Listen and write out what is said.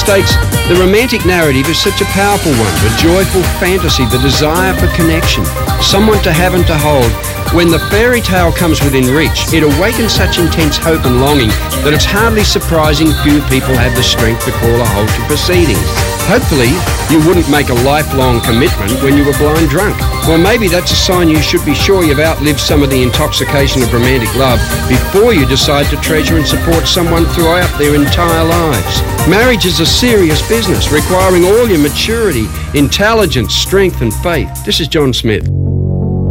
states, the romantic narrative is such a powerful one, the joyful fantasy, the desire for connection, someone to have and to hold. When the fairy tale comes within reach, it awakens such intense hope and longing that it's hardly surprising few people have the strength to call a halt to proceedings. Hopefully, you wouldn't make a lifelong commitment when you were blind drunk. Well, maybe that's a sign you should be sure you've outlived some of the intoxication of romantic love before you decide to treasure and support someone throughout their entire lives. Marriage is a serious business requiring all your maturity, intelligence, strength and faith. This is John Smith.